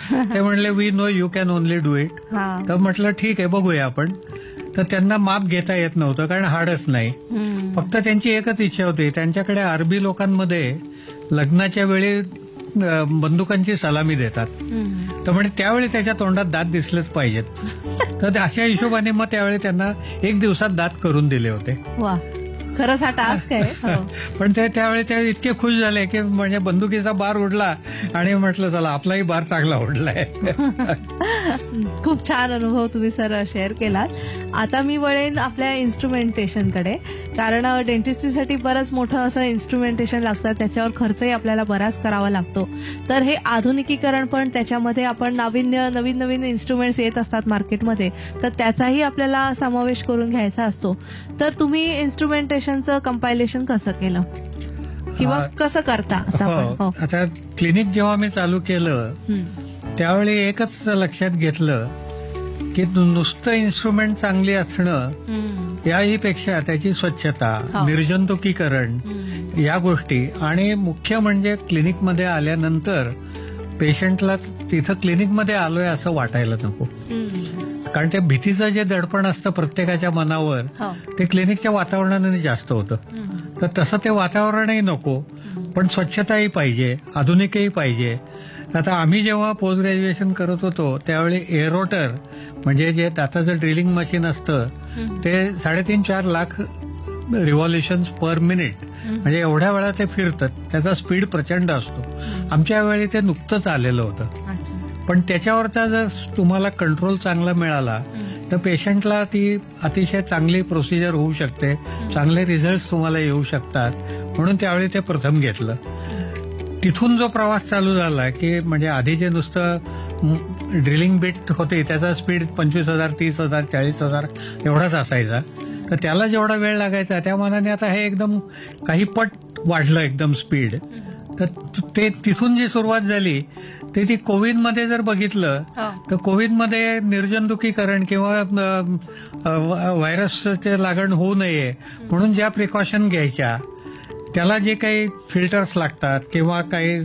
ते म्हणले we know you can only do it. तर म्हटलं ठीक आहे बघूया आपण. तर त्यांना माप घेता येत नव्हतं कारण हाडच नाही. फक्त त्यांची एकच इच्छा होती, त्यांच्याकडे अरबी लोकांमध्ये लग्नाच्या वेळी बंदुकांची सलामी देतात. तर म्हणजे त्यावेळी त्याच्या तोंडात दात दिसलेच पाहिजेत. तर अशा हिशोबाने मग त्यावेळी त्यांना एक दिवसात दात करून दिले होते. खरंच हा टास्क आहे. पण ते त्यावेळी ते इतके खुश झाले की म्हणजे बंदुकीचा बार उडला आणि म्हटलं चला आपलाही बार चांगला उडलाय. खूप छान अनुभव तुम्ही सर शेअर केलात. आता मी वळेन आपल्या इन्स्ट्रुमेंटेशनकडे, कारण डेंटिस्ट्रीसाठी बरंच मोठं असं इन्स्ट्रुमेंटेशन लागतं, त्याच्यावर खर्चही आपल्याला बराच करावा लागतो. तर हे आधुनिकीकरण पण त्याच्यामध्ये आपण नवीन नवीन इन्स्ट्रुमेंट्स येत असतात मार्केटमध्ये, तर त्याचाही आपल्याला समावेश करून घ्यायचा असतो. तर तुम्ही इन्स्ट्रुमेंटेशनचं कंपायलेशन कसं केलं किंवा कसं करता? आता क्लिनिक जेव्हा मी चालू केलं त्यावेळी एकच लक्षात घेतलं की नुसतं इन्स्ट्रुमेंट चांगली असणं याही पेक्षा त्याची स्वच्छता, निर्जंतुकीकरण या गोष्टी, आणि मुख्य म्हणजे क्लिनिकमध्ये आल्यानंतर पेशंटला तिथं क्लिनिकमध्ये आलोय असं वाटायला नको. कारण ते भीतीचं जे दडपण असतं प्रत्येकाच्या मनावर ते क्लिनिकच्या वातावरणाने जास्त होतं. तर तसं ते वातावरणही नको, पण स्वच्छताही पाहिजे, आधुनिकही पाहिजे. आता आम्ही जेव्हा पोस्ट ग्रॅज्युएशन करत होतो त्यावेळी एअरोटर म्हणजे जे दाताचं ड्रिलिंग मशीन असतं ते 3.5-4 लाख रिव्हॉल्युशन्स पर मिनिट, म्हणजे एवढ्या वेळा ते फिरतं, त्याचा स्पीड प्रचंड असतो. आमच्या वेळी ते नुकतंच आलेलं होतं. पण त्याच्यावरचा जर तुम्हाला कंट्रोल चांगला मिळाला तर पेशंटला ती अतिशय चांगली प्रोसिजर होऊ शकते, चांगले रिझल्ट तुम्हाला येऊ शकतात. म्हणून त्यावेळी ते प्रथम घेतलं. तिथून जो प्रवास चालू झाला की म्हणजे आधी जे नुसतं ड्रिलिंग बिट होते त्याचा स्पीड 25,000, 30,000, 40,000 एवढाच असायचा. तर त्याला जेवढा वेळ लागायचा त्या मानाने आता हे एकदम काही पट वाढलं एकदम स्पीड. तर ते तिथून जी सुरुवात झाली ते ती कोविडमध्ये जर बघितलं तर कोविडमध्ये निर्जंतुकीकरण किंवा व्हायरसचे लागण होऊ नये म्हणून ज्या प्रिकॉशन घ्यायच्या त्याला जे काही फिल्टर्स लागतात किंवा काही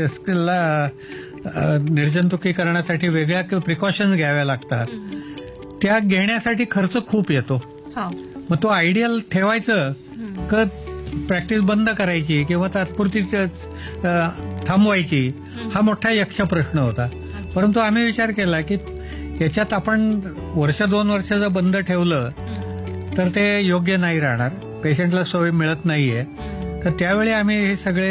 निर्जंतुकीकरणासाठी वेगळ्या प्रिकॉशन्स घ्याव्या लागतात, त्या घेण्यासाठी खर्च खूप येतो. मग तो आयडियल ठेवायचं का प्रॅक्टिस बंद करायची किंवा तात्पुरती थांबवायची, हा मोठा यक्ष प्रश्न होता. परंतु आम्ही विचार केला की याच्यात आपण 1-2 वर्ष जर बंद ठेवलं तर ते योग्य नाही राहणार, पेशंटला सोय मिळत नाहीये. तर त्यावेळी आम्ही हे सगळे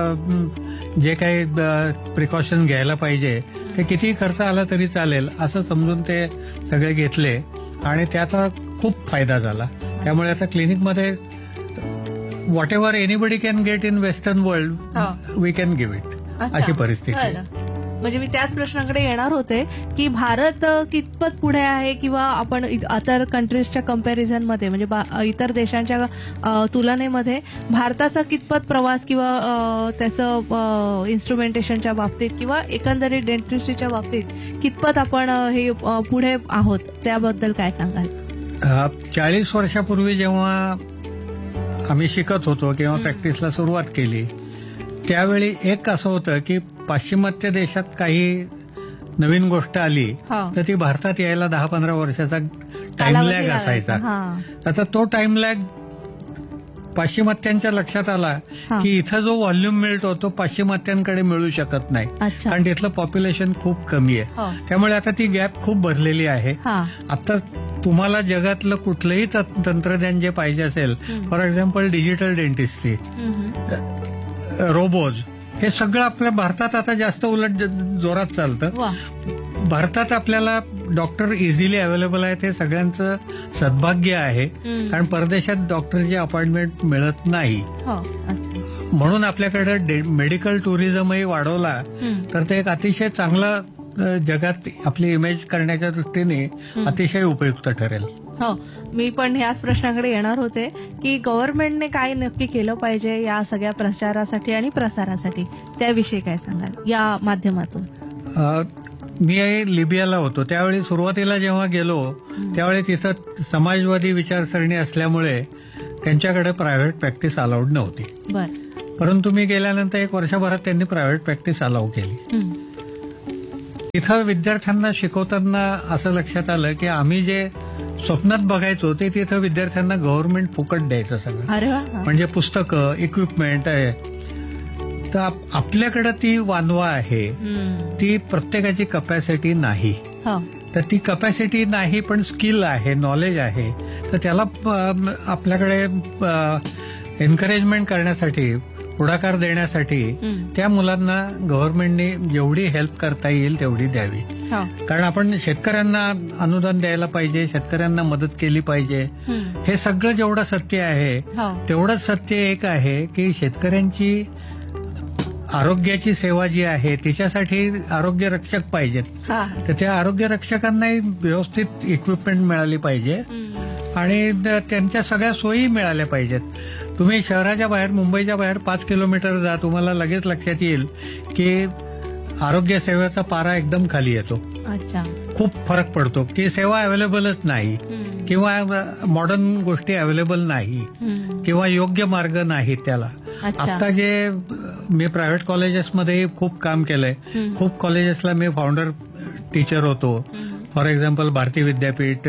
जे काही प्रिकॉशन घ्यायला पाहिजे ते किती खर्च आला तरी चालेल असं समजून ते सगळे घेतले आणि त्याचा खूप फायदा झाला. त्यामुळे आता क्लिनिकमध्ये what ever anybody can get in western world we can give it, अशी परिस्थिती. म्हणजे मी त्याच प्रश्नाकडे येणार होते की भारत कितपत पुढे आहे किंवा आपण अदर कंट्रीजच्या कम्पॅरिझनमध्ये म्हणजे इतर तुलनेमध्ये भारताचा कितपत प्रवास किंवा त्याचं इन्स्ट्रुमेंटेशनच्या बाबतीत किंवा एकंदरीत डेंटिस्ट्रीच्या बाबतीत कितपत आपण हे पुढे आहोत, त्याबद्दल काय सांगाल? 40 वर्षापूर्वी जेव्हा आम्ही शिकत होतो किंवा प्रॅक्टिसला सुरुवात केली त्यावेळी एक असं होतं की पाश्चिमात्य देशात काही नवीन गोष्ट आली तर ती भारतात यायला 10-15 वर्षाचा टाइम लॅग असायचा. आता तो टाइम लॅग पाश्चिमात्यांच्या लक्षात आला की इथं जो व्हॉल्यूम मिळतो तो पाश्चिमात्यांकडे मिळू शकत नाही, कारण तिथलं पॉप्युलेशन खूप कमी आहे. त्यामुळे आता ती गॅप खूप भरलेली आहे. आता तुम्हाला जगातलं कुठलंही तंत्रज्ञान जे पाहिजे असेल, for example digital dentistry, robots, हे सगळं आपल्या भारतात आता जास्त उलट जोरात चालतं. भारतात आपल्याला डॉक्टर इझिली अवेलेबल आहेत, हे सगळ्यांचं सद्भाग्य आहे, कारण परदेशात डॉक्टरची अपॉइंटमेंट मिळत नाही. म्हणून आपल्याकडे मेडिकल टुरिझमही वाढवला तर ते एक अतिशय चांगलं जगात आपली इमेज करण्याच्या दृष्टीने अतिशय उपयुक्त ठरेल. हो, मी पण ह्याच प्रश्नाकडे येणार होते की गव्हर्नमेंटने काय नक्की केलं पाहिजे या सगळ्या प्रचारासाठी आणि प्रसारासाठी, त्याविषयी काय सांगाल या माध्यमातून? मी लिबियाला होतो त्यावेळी सुरुवातीला जेव्हा गेलो त्यावेळी तिथं समाजवादी विचारसरणी असल्यामुळे त्यांच्याकडे प्रायव्हेट प्रॅक्टिस अलाउड नव्हती. परंतु मी गेल्यानंतर 1 वर्षभरात त्यांनी प्रायव्हेट प्रॅक्टिस अलाउ केली. इथं विद्यार्थ्यांना शिकवताना असं लक्षात आलं की आम्ही जे स्वप्नात बघायचो ते तिथं विद्यार्थ्यांना गव्हर्नमेंट फुकट द्यायचं सगळं. अरे वा. म्हणजे पुस्तकं, इक्विपमेंट आहे. तर आपल्याकडे ती वानवा आहे, ती प्रत्येकाची कपॅसिटी नाही. हो. तर ती कपॅसिटी नाही पण स्किल आहे, नॉलेज आहे. तर त्याला आपल्याकडे एनकरेजमेंट करण्यासाठी, पुढाकार देण्यासाठी त्या मुलांना गव्हर्नमेंटने जेवढी हेल्प करता येईल तेवढी द्यावी. हो. कारण आपण शेतकऱ्यांना अनुदान द्यायला पाहिजे, शेतकऱ्यांना मदत केली पाहिजे. हे सगळं जेवढं सत्य आहे हो. तेवढंच सत्य एक आहे की शेतकऱ्यांची आरोग्याची सेवा जी आहे तिच्यासाठी आरोग्य रक्षक पाहिजेत. हा. तर त्या आरोग्य रक्षकांनाही व्यवस्थित इक्विपमेंट मिळाली पाहिजे आणि त्यांच्या सगळ्या सोयी मिळाल्या पाहिजेत. तुम्ही शहराच्या बाहेर, मुंबईच्या बाहेर 5 किलोमीटर जा, तुम्हाला लगेच लक्षात येईल की आरोग्य सेवेचा पारा एकदम खाली येतो. अच्छा. खूप फरक पडतो की सेवा अवेलेबलच नाही किंवा मॉडर्न गोष्टी अवेलेबल नाही किंवा योग्य मार्ग नाहीत त्याला. अच्छा. आता जे मी प्रायव्हेट कॉलेजेसमध्ये खूप काम केलंय. खूप कॉलेजेसला मी फाउंडर टीचर होतो. फॉर एक्झाम्पल भारती विद्यापीठ,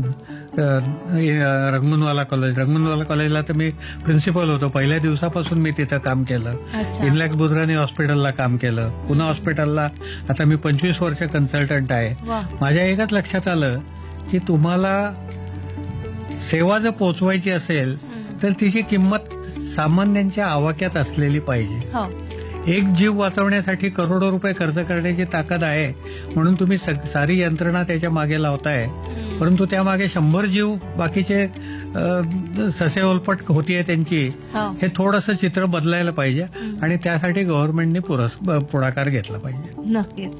रंगमनवाला कॉलेजला तर मी प्रिन्सिपल होतो. पहिल्या दिवसापासून मी तिथं काम केलं. अच्छा. इनलॅक्स बुधराणी हॉस्पिटलला काम केलं. पुणे हॉस्पिटलला आता मी 25 वर्ष कन्सल्टंट आहे. वा. माझ्या एकच लक्षात आलं की तुम्हाला सेवा जर पोचवायची असेल तर तिची किंमत सामान्यांच्या आवाक्यात असलेली पाहिजे. हो. एक जीव वाचवण्यासाठी करोडो रुपये खर्च करण्याची ताकद आहे म्हणून तुम्ही सारी यंत्रणा त्याच्या मागे लावताय, परंतु त्यामागे 100 जीव बाकीचे ससे ओलपट होतीये त्यांची. हो. हे थोडंसं चित्र बदलायला पाहिजे आणि त्यासाठी गव्हर्नमेंटने पुढाकार घेतला पाहिजे. नक्कीच.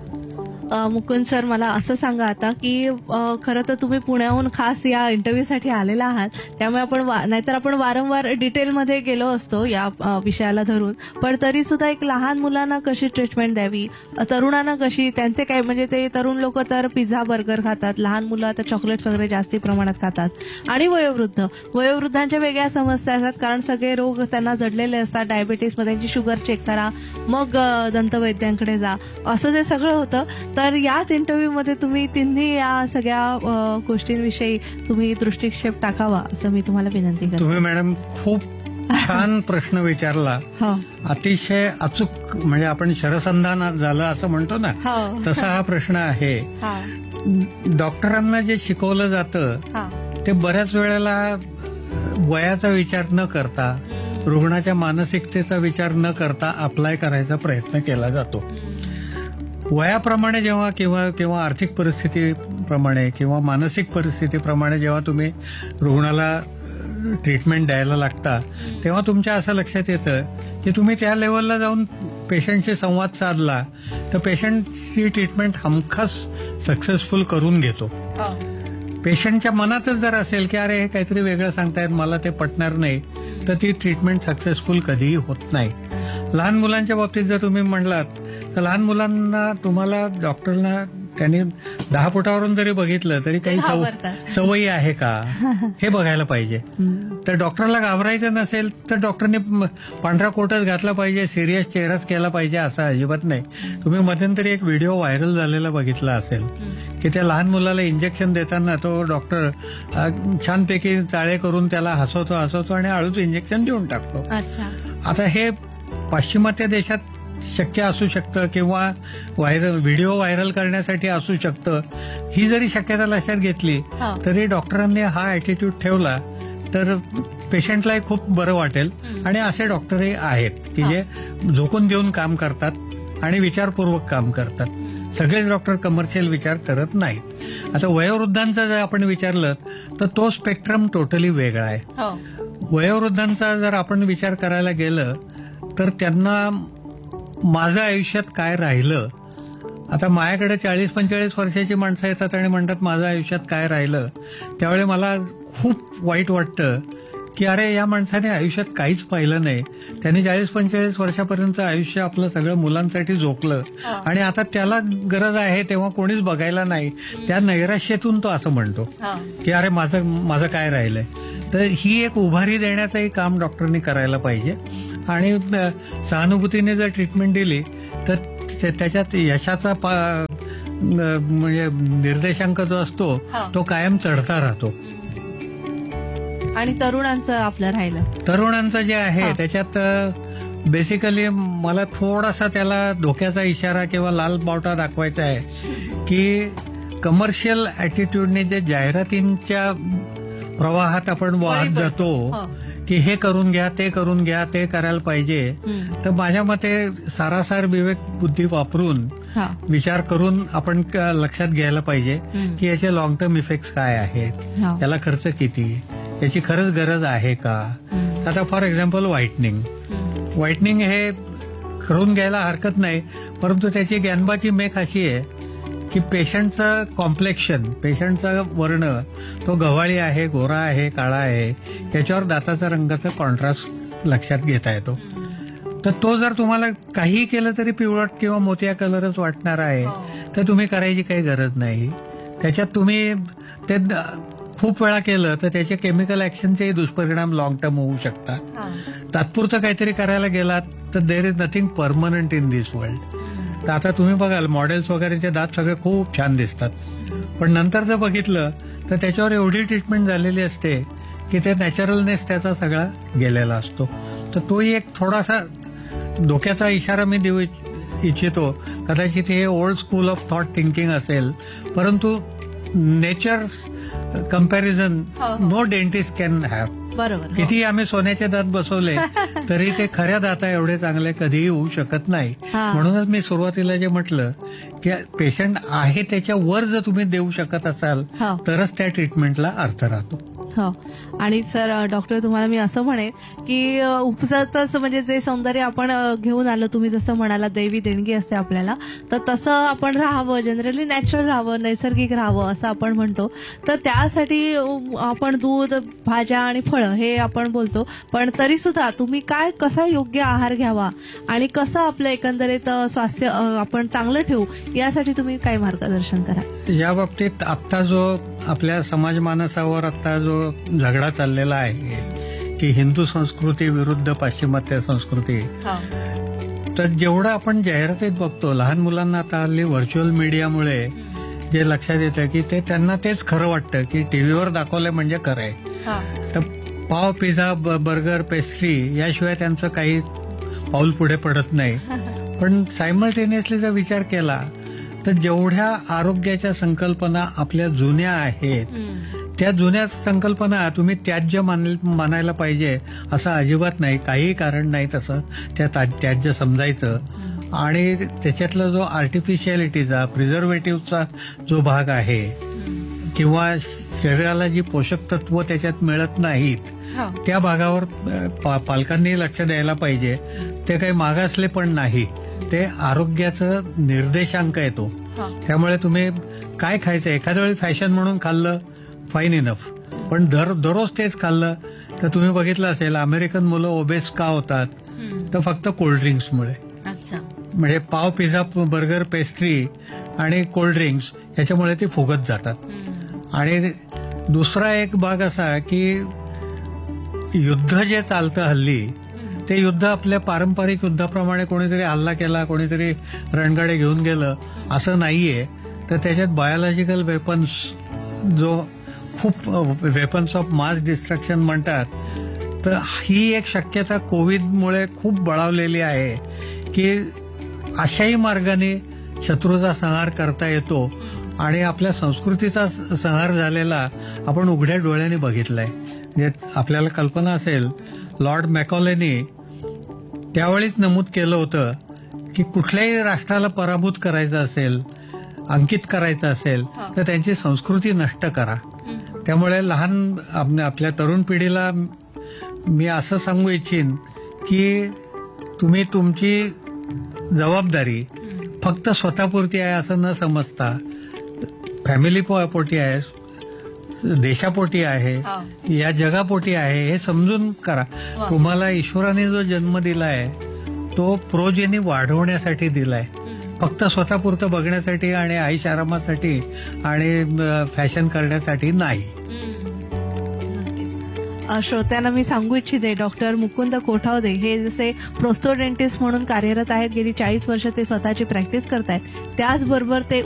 मुकुंद सर, मला असं सांगा आता की खरं तर तुम्ही पुण्याहून खास या इंटरव्ह्यूसाठी आलेला आहात, त्यामुळे आपण नाहीतर आपण वारंवार डिटेलमध्ये गेलो असतो या विषयाला धरून, पण तरी सुद्धा एक लहान मुलांना कशी ट्रीटमेंट द्यावी, तरुणांना कशी, त्यांचे काय, म्हणजे ते तरुण लोक तर पिझ्झा बर्गर खातात, लहान मुलं आता चॉकलेट्स वगैरे जास्ती प्रमाणात खातात, आणि वयोवृद्धांच्या वेगळ्या समस्या असतात कारण सगळे रोग त्यांना जडलेले असतात. डायबिटीसमध्ये त्यांची शुगर चेक करा, मग दंतवैद्यांकडे जा, असं जे सगळं होतं. तर याच इंटरव्ह्यूमध्ये तुम्ही तिन्ही या सगळ्या गोष्टींविषयी तुम्ही दृष्टिक्षेप टाकावा असं मी तुम्हाला विनंती करते. तुम्ही मॅडम खूप छान प्रश्न विचारला. हो. अतिशय अचूक, म्हणजे आपण शरसंधान झालं असं म्हणतो ना, हो. तसा हा प्रश्न आहे. हा. डॉक्टरांना जे शिकवलं जातं हा. ते बऱ्याच वेळेला वयाचा विचार न करता, रुग्णाच्या मानसिकतेचा विचार न करता अप्लाय करायचा प्रयत्न केला जातो. वयाप्रमाणे जेव्हा किंवा आर्थिक परिस्थितीप्रमाणे किंवा मानसिक परिस्थितीप्रमाणे जेव्हा तुम्ही रुग्णाला ट्रीटमेंट द्यायला लागता तेव्हा तुमच्या असं लक्षात येतं की तुम्ही त्या लेवलला जाऊन पेशंटशी संवाद साधला तर पेशंटची ट्रीटमेंट हमखास सक्सेसफुल करून घेतो. पेशंटच्या मनातच जर असेल की अरे हे काहीतरी वेगळं सांगतायत, मला ते पटणार नाही, तर ती ट्रीटमेंट सक्सेसफुल कधीही होत नाही. लहान मुलांच्या बाबतीत जर तुम्ही म्हणलात तर लहान मुलांना तुम्हाला डॉक्टरना त्यांनी 10 फुटावरून जरी बघितलं तरी काही सवयी आहे का हे बघायला पाहिजे. तर डॉक्टरला घाबरायचं नसेल तर डॉक्टरने पांढरा कोटच घातला पाहिजे, सिरियस चेहराच केला पाहिजे असं अजिबात नाही. तुम्ही मध्यंतरी एक व्हिडिओ व्हायरल झालेला बघितला असेल की त्या लहान मुलाला इंजेक्शन देताना तो डॉक्टर छानपैकी चाळे करून त्याला हसवतो आणि हळूच इंजेक्शन देऊन टाकतो. आता हे पाश्चिमात्य देशात शक्य असू शकतं किंवा व्हिडिओ व्हायरल करण्यासाठी असू शकतं. ही जरी शक्यता लक्षात घेतली तरी डॉक्टरांनी हा ऍटिट्यूड ठेवला तर पेशंटलाही खूप बरं वाटेल. आणि असे डॉक्टरही आहेत की जे झोकून देऊन काम करतात आणि विचारपूर्वक काम करतात. सगळेच डॉक्टर कमर्शियल विचार करत नाहीत. आता वयोवृद्धांचा जर आपण विचारलं तर तो स्पेक्ट्रम टोटली वेगळा आहे. वयोवृद्धांचा जर आपण विचार करायला गेलं तर त्यांना माझं आयुष्यात काय राहिलं, आता माझ्याकडे 40-45 वर्षाची माणसं येतात आणि म्हणतात माझं आयुष्यात काय राहिलं, त्यावेळी मला खूप वाईट वाटतं की अरे या माणसाने आयुष्यात काहीच पाहिलं नाही. त्यांनी 40-45 वर्षापर्यंत आयुष्य आपलं सगळं मुलांसाठी झोकलं आणि आता त्याला गरज आहे तेव्हा कोणीच बघायला नाही. त्या नैराश्यातून तो असं म्हणतो की अरे माझं काय राहिलंय. तर ही एक उभारी देण्याचंही काम डॉक्टरनी करायला पाहिजे आणि सहानुभूतीने जर ट्रीटमेंट दिली तर त्याच्यात यशाचा म्हणजे निर्देशांक जो असतो तो कायम चढता राहतो. आणि तरुणांचं आपलं राहिलं, तरुणांचं जे आहे त्याच्यात बेसिकली मला थोडासा त्याला धोक्याचा इशारा किंवा लाल बावटा दाखवायचा आहे की कमर्शियल ऍटिट्यूडने जे जाहिरातींच्या प्रवाहात आपण वाहत जातो की हे करून घ्या, ते करून घ्या, ते करायला पाहिजे, तर माझ्या मते सारासार विवेक बुद्धी वापरून विचार करून आपण लक्षात घ्यायला पाहिजे की याचे लॉंग टर्म इफेक्ट काय आहेत, याला खर्च किती, याची खरंच गरज आहे का. आता फॉर एक्झाम्पल व्हाईटनिंग हे करून घ्यायला हरकत नाही, परंतु त्याची ज्ञानबाची मेक अशी आहे की पेशंटचं कॉम्प्लेक्शन, पेशंटचा वर्ण तो गव्हाळी आहे, गोरा आहे, काळा आहे, त्याच्यावर दाताचा रंगाचा कॉन्ट्रास्ट लक्षात घेता येतो. तर तो जर तुम्हाला काहीही केलं तरी पिवळट किंवा मोतिया कलरच वाटणार आहे तर तुम्ही करायची काही गरज नाही. त्याच्यात तुम्ही ते खूप वेळा केलं तर त्याचे केमिकल ऍक्शनचेही दुष्परिणाम लॉंग टर्म होऊ शकतात. तात्पुरतं काहीतरी करायला गेलात तर there is nothing permanent in this world. तर आता तुम्ही बघाल मॉडेल्स वगैरेचे दात सगळे खूप छान दिसतात, पण नंतर जर बघितलं तर त्याच्यावर एवढी ट्रीटमेंट झालेली असते की ते नॅचरलनेस त्याचा सगळा गेलेला असतो. तर तोही एक थोडासा धोक्याचा इशारा मी देऊ इच्छितो. कदाचित हे old school of thought thinking असेल, परंतु nature comparison no dentist can have. बरोबर. किती आम्ही सोन्याचे दात बसवले तरी ते खऱ्या दाता एवढे चांगले कधीही होऊ शकत नाही. म्हणूनच मी सुरुवातीला जे म्हटलं की पेशंट आहे त्याच्या वर जर तुम्ही देऊ शकत असाल तरच त्या ट्रीटमेंटला अर्थ राहतो. हो. आणि सर डॉक्टर तुम्हाला मी असं म्हणेन की उपजतच म्हणजे जे सौंदर्य आपण घेऊन आलो, तुम्ही जसं म्हणाला दैवी देणगी असते आपल्याला, तर तसं आपण राहावं, जनरली नॅचरल राहावं, नैसर्गिक राहावं असं आपण म्हणतो. तर त्यासाठी आपण दूध, भाज्या आणि फळं हे आपण बोलतो, पण तरी सुद्धा तुम्ही कसा योग्य आहार घ्यावा आणि कसं आपलं एकंदरीत स्वास्थ्य आपण चांगलं ठेवू यासाठी तुम्ही काय मार्गदर्शन करा? या बाबतीत आत्ता जो आपल्या समाज मानसावर आता जो झगडा चाललेला आहे की हिंदू संस्कृती विरुद्ध पाश्चिमात्य संस्कृती, तर जेवढं आपण जाहिरातीत बघतो लहान मुलांना आता हल्ली व्हर्च्युअल मीडियामुळे जे लक्षात येतं की ते त्यांना तेच खरं वाटतं की टीव्हीवर दाखवलंय म्हणजे खरं आहे. तर पाव, पिझ्झा, बर्गर, पेस्ट्री याशिवाय त्यांचं काही पाऊल पुढे पडत नाही. पण सायमल्टेनियसली जर विचार केला तर जेवढ्या आरोग्याच्या संकल्पना आपल्या जुन्या आहेत त्या जुन्या संकल्पना तुम्ही त्याज्य मानायला पाहिजे असं अजिबात नाही. काहीही कारण नाही तसं त्या त्याज्य समजायचं. आणि त्याच्यातला जो आर्टिफिशियलिटीचा, प्रिझर्वेटिव्हचा जो भाग आहे किंवा शरीराला जी पोषक तत्व त्याच्यात मिळत नाहीत त्या भागावर पालकांनी लक्ष द्यायला पाहिजे. ते काही मागासले पण नाही, ते आरोग्याचं निर्देशांक येतो. त्यामुळे तुम्ही काय खायचं, एखाद्या वेळी फॅशन म्हणून खाल्लं फाईन इनफ, पण दररोज तेच खाल्लं तर तुम्ही बघितलं असेल अमेरिकन मुलं ओबेस का होतात, तर फक्त कोल्ड्रिंक्समुळे. म्हणजे पाव, पिझ्झा, बर्गर, पेस्ट्री आणि कोल्ड्रिंक्स याच्यामुळे ते फुगत जातात. आणि दुसरा एक भाग असा की युद्ध जे चालतं हल्ली ते युद्ध आपल्या पारंपरिक युद्धाप्रमाणे कोणीतरी हल्ला केला, कोणीतरी रणगाडे घेऊन गेलं असं नाहीये. तर त्याच्यात बायोलॉजिकल वेपन्स, जो खूप वेपन्स ऑफ मास डिस्ट्रक्शन म्हणतात, तर ही एक शक्यता कोविडमुळे खूप बळावलेली आहे की अशाही मार्गाने शत्रूचा संहार करता येतो. आणि आपल्या संस्कृतीचा संहार झालेला आपण उघड्या डोळ्याने बघितलाय. म्हणजे आपल्याला कल्पना असेल लॉर्ड मॅकॉलेनी त्यावेळीच नमूद केलं होतं की कुठल्याही राष्ट्राला पराभूत करायचं असेल, अंकित करायचं असेल तर त्यांची संस्कृती नष्ट करा. त्यामुळे लहान आपल्या तरुण पिढीला मी असं सांगू इच्छिन की तुम्ही तुमची जबाबदारी फक्त स्वतःपुरती आहे असं न समजता फॅमिली पोटी आहे, देशापोटी आहे, या जगापोटी आहे हे समजून करा. तुम्हाला ईश्वराने जो जन्म दिलाय तो प्रोजेनी वाढवण्यासाठी दिलाय, फक्त स्वतःपुरतं बघण्यासाठी आणि आईश आरामासाठी आणि फॅशन करण्यासाठी नाही. श्रोत्यांना मी सांगू इच्छिते, डॉक्टर मुकुंद कोठावदे हे जसे प्रोस्थोडेंटिस्ट म्हणून कार्यरत आहेत, गेली 40 वर्ष ते स्वतःची प्रॅक्टिस करतायत, त्याचबरोबर ते